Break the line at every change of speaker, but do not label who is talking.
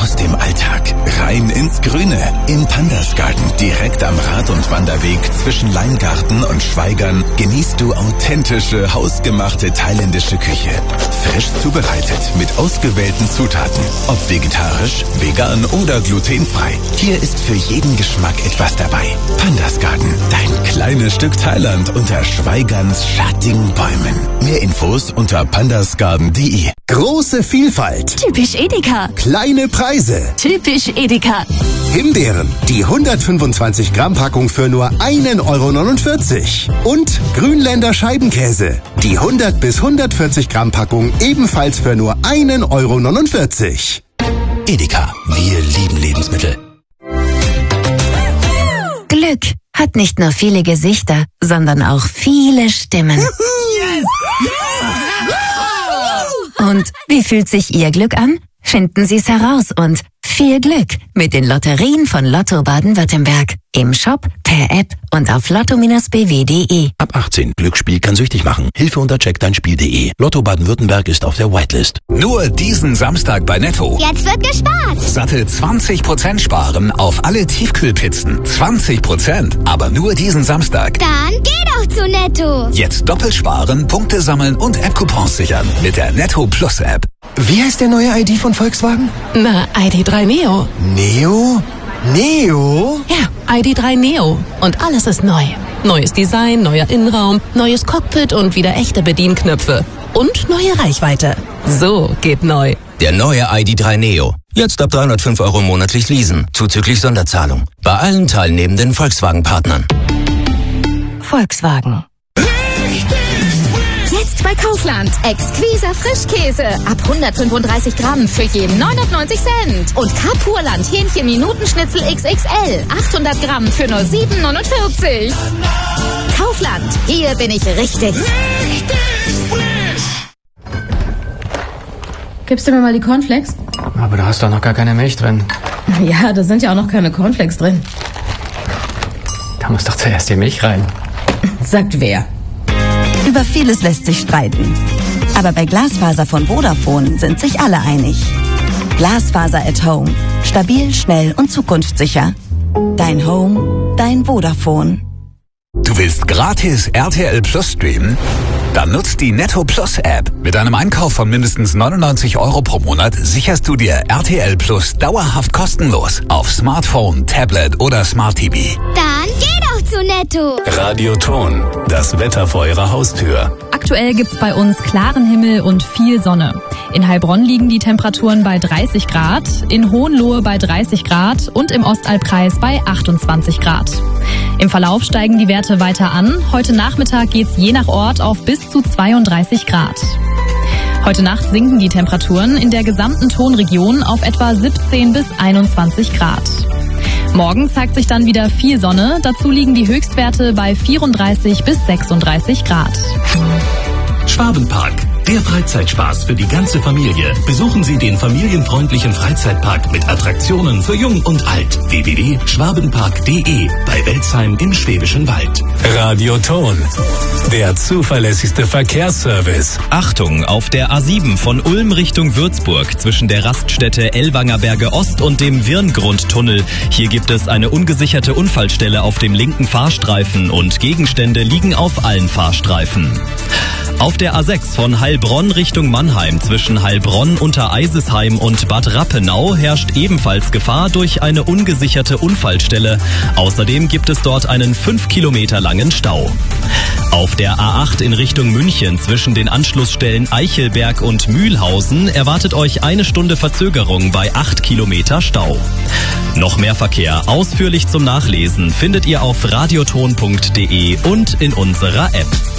aus dem Alltag, rein ins Grüne. Im Pandas Garden, direkt am Rad- und Wanderweg zwischen Leingarten und Schweigern, genießt du authentische, hausgemachte thailändische Küche. Frisch zubereitet, mit ausgewählten Zutaten. Ob vegetarisch, vegan oder glutenfrei. Hier ist für jeden Geschmack etwas dabei. Pandas Garden, dein kleines Stück Thailand unter Schweigerns schattigen Bäumen. Mehr Infos unter pandasgarden.de.
Große Vielfalt.
Typisch Edeka.
Kleine Preise.
Typisch Edeka.
Himbeeren, die 125 Gramm Packung für nur 1,49 €. Und Grünländer Scheibenkäse, die 100 bis 140 Gramm Packung ebenfalls für nur 1,49 €.
Edeka, wir lieben Lebensmittel.
Glück hat nicht nur viele Gesichter, sondern auch viele Stimmen. Und wie fühlt sich Ihr Glück an? Finden Sie es heraus und viel Glück mit den Lotterien von Lotto Baden-Württemberg. Im Shop, per App und auf lotto-bw.de.
Ab 18. Glücksspiel kann süchtig machen. Hilfe unter checkdeinspiel.de. Lotto Baden-Württemberg ist auf der Whitelist.
Nur diesen Samstag bei Netto.
Jetzt wird gespart.
Satte 20% sparen auf alle Tiefkühlpizzen. 20%, aber nur diesen Samstag.
Dann geh doch zu Netto.
Jetzt doppelt sparen, Punkte sammeln und App-Coupons sichern mit der Netto Plus App.
Wie heißt der neue ID von Volkswagen?
Na, ID.3 Neo.
Neo? Neo?
Ja, ID.3 Neo. Und alles ist neu. Neues Design, neuer Innenraum, neues Cockpit und wieder echte Bedienknöpfe. Und neue Reichweite. So geht neu.
Der neue ID.3 Neo. Jetzt ab 305 € monatlich leasen, zuzüglich Sonderzahlung. Bei allen teilnehmenden Volkswagen-Partnern.
Volkswagen.
Jetzt bei Kaufland. Exquiser Frischkäse. Ab 135 Gramm für jeden 99 Cent. Und Kapurland Hähnchen-Minutenschnitzel XXL. 800 Gramm für nur 7,49 €. Kaufland. Hier bin ich richtig.
Gibst du mir mal die Cornflakes?
Aber da hast doch noch gar keine Milch drin.
Ja, da sind ja auch noch keine Cornflakes drin.
Da muss doch zuerst die Milch rein.
Sagt wer?
Über vieles lässt sich streiten. Aber bei Glasfaser von Vodafone sind sich alle einig. Glasfaser at Home. Stabil, schnell und zukunftssicher. Dein Home, dein Vodafone.
Du willst gratis RTL Plus streamen? Dann nutzt die Netto Plus App. Mit einem Einkauf von mindestens 99 € pro Monat sicherst du dir RTL Plus dauerhaft kostenlos auf Smartphone, Tablet oder Smart TV.
Dann geh doch zu Netto.
Radioton, das Wetter vor Ihrer Haustür.
Aktuell gibt's bei uns klaren Himmel und viel Sonne. In Heilbronn liegen die Temperaturen bei 30 Grad, in Hohenlohe bei 30 Grad und im Ostalbkreis bei 28 Grad. Im Verlauf steigen die Werte weiter an. Heute Nachmittag geht's je nach Ort auf bis zu 32 Grad. Heute Nacht sinken die Temperaturen in der gesamten Tonregion auf etwa 17 bis 21 Grad. Morgen zeigt sich dann wieder viel Sonne. Dazu liegen die Höchstwerte bei 34 bis 36 Grad.
Schwabenpark, der Freizeitspaß für die ganze Familie. Besuchen Sie den familienfreundlichen Freizeitpark mit Attraktionen für Jung und Alt. www.schwabenpark.de bei Welzheim im Schwäbischen Wald. Radioton, der zuverlässigste Verkehrsservice.
Achtung, auf der A7 von Ulm Richtung Würzburg zwischen der Raststätte Ellwangerberge Ost und dem Wirngrundtunnel. Hier gibt es eine ungesicherte Unfallstelle auf dem linken Fahrstreifen und Gegenstände liegen auf allen Fahrstreifen. Auf der A6 von Heilbronn Richtung Mannheim zwischen Heilbronn, Untereisesheim und Bad Rappenau herrscht ebenfalls Gefahr durch eine ungesicherte Unfallstelle. Außerdem gibt es dort einen 5 Kilometer langen Stau. Auf der A8 in Richtung München zwischen den Anschlussstellen Eichelberg und Mühlhausen erwartet euch eine Stunde Verzögerung bei 8 Kilometer Stau. Noch mehr Verkehr ausführlich zum Nachlesen findet ihr auf radioton.de und in unserer App.